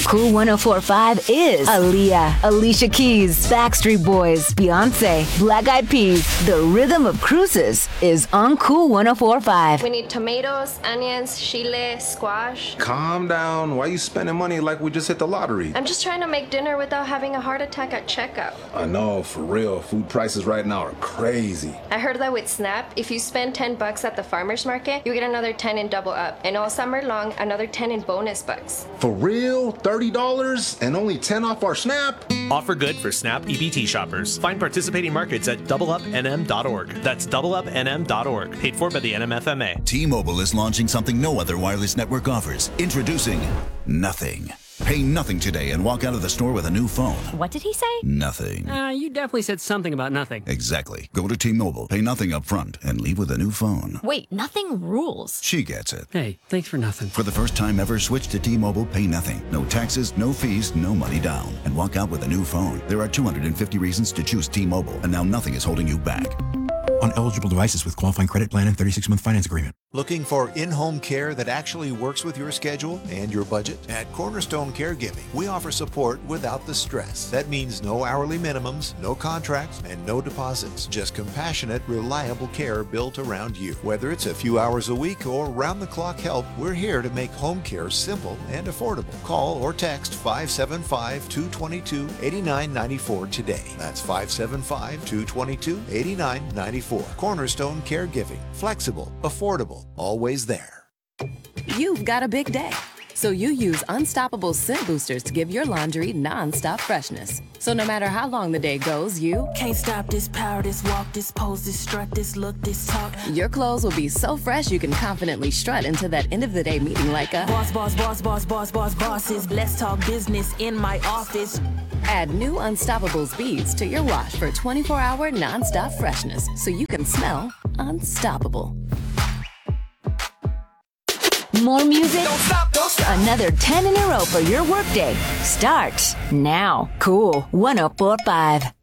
Cool 104.5 is Aaliyah, Alicia Keys, Backstreet Boys, Beyonce, Black Eyed Peas. The rhythm of cruises is on Cool 104.5. We need tomatoes, onions, chile, squash. Calm down. Why you spending money like we just hit the lottery? I'm just trying to make dinner without having a heart attack at checkout. I know, for real. Food prices right now are crazy. I heard that with Snap, if you spend $10 at the farmer's market, you get another 10 in double up. And all summer long, another 10 in bonus bucks. For real? $30 and only 10 off our Snap? Offer good for Snap EBT shoppers. Find participating markets at doubleupnm.org. That's doubleupnm.org. Paid for by the NMFMA. T-Mobile is launching something no other wireless network offers. Introducing Nothing. Pay nothing today and walk out of the store with a new phone. What did he say? Nothing. You definitely said something about nothing. Exactly. Go to T-Mobile, pay nothing up front, and leave with a new phone. Wait, nothing rules. She gets it. Hey, thanks for nothing. For the first time ever, switch to T-Mobile, pay nothing. No taxes, no fees, no money down. And walk out with a new phone. There are 250 reasons to choose T-Mobile, and now nothing is holding you back. On eligible devices with qualifying credit plan and 36-month finance agreement. Looking for in-home care that actually works with your schedule and your budget? At Cornerstone Caregiving, we offer support without the stress. That means no hourly minimums, no contracts, and no deposits. Just compassionate, reliable care built around you. Whether it's a few hours a week or round-the-clock help, we're here to make home care simple and affordable. Call or text 575-222-8994 today. That's 575-222-8994. Cornerstone Caregiving. Flexible, affordable, always there. You've got a big day, so you use Unstoppable Scent Boosters to give your laundry non-stop freshness. So no matter how long the day goes, you can't stop this power, this walk, this pose, this strut, this look, this talk. Your clothes will be so fresh you can confidently strut into that end of the day meeting like a bosses. Let's talk business in my office. Add new Unstoppables beads to your wash for 24-hour non-stop freshness so you can smell unstoppable. More music? Don't stop, don't stop. Another 10 in a row for your workday starts now. Cool 104.5.